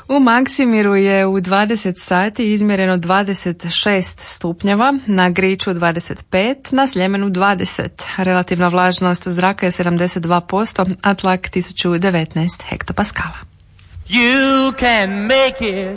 U Maksimiru je u 20 sati izmjereno 26 stupnjeva, na Griču 25, na Sljemenu 20. Relativna vlažnost zraka je 72%, a tlak 1019 hektopaskala. You can make it